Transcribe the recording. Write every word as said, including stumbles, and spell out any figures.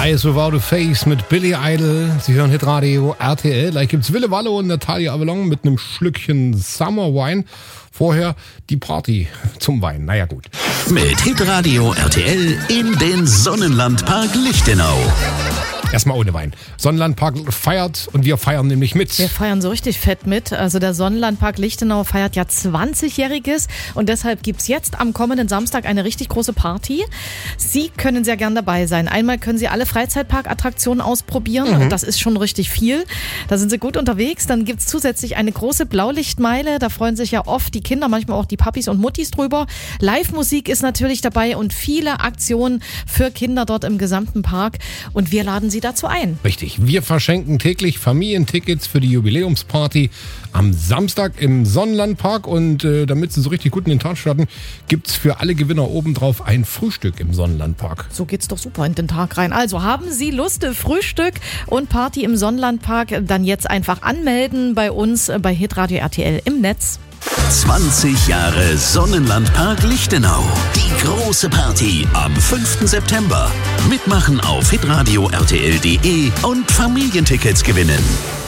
Eyes Without a Face mit Billy Idol. Sie hören Hitradio R T L. Gleich gibt's Wille Wallo und Natalia Avalon mit einem Schlückchen Summer Wine. Vorher die Party zum Wein. Naja, gut. Mit Hitradio R T L in den Sonnenlandpark Lichtenau. Erstmal ohne Wein. Sonnenlandpark feiert und wir feiern nämlich mit. Wir feiern so richtig fett mit. Also der Sonnenlandpark Lichtenau feiert ja zwanzigjähriges und deshalb gibt's jetzt am kommenden Samstag eine richtig große Party. Sie können sehr gern dabei sein. Einmal können Sie alle Freizeitparkattraktionen ausprobieren. Mhm. Das ist schon richtig viel. Da sind Sie gut unterwegs. Dann gibt's zusätzlich eine große Blaulichtmeile. Da freuen sich ja oft die Kinder, manchmal auch die Papis und Muttis drüber. Live-Musik ist natürlich dabei und viele Aktionen für Kinder dort im gesamten Park. Und wir laden Sie dazu ein. Richtig. Wir verschenken täglich Familientickets für die Jubiläumsparty am Samstag im Sonnenlandpark. Und äh, damit Sie so richtig gut in den Tag starten, gibt's für alle Gewinner obendrauf ein Frühstück im Sonnenlandpark. So geht's doch super in den Tag rein. Also haben Sie Lust, Frühstück und Party im Sonnenlandpark, dann jetzt einfach anmelden bei uns bei Hitradio R T L im Netz. zwanzig Jahre Sonnenlandpark Lichtenau. Die große Party am fünften September. Mitmachen auf hitradio R T L punkt de und Familientickets gewinnen.